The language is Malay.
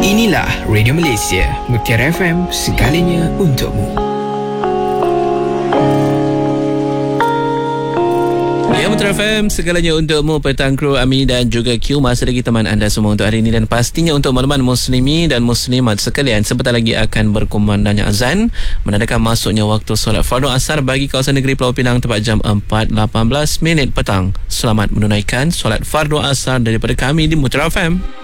Inilah Radio Malaysia, Mutiara FM, segalanya untukmu. Ya, Mutiara FM, segalanya untukmu. Petang kru Ami dan juga Q. Masih lagi teman anda semua untuk hari ini. Dan pastinya untuk makluman muslimi dan muslimat sekalian, sebentar lagi akan berkumandangnya azan, menandakan masuknya waktu solat fardu asar bagi kawasan negeri Pulau Pinang tepat jam 4.18 petang. Selamat menunaikan solat fardu asar daripada kami di Mutiara FM.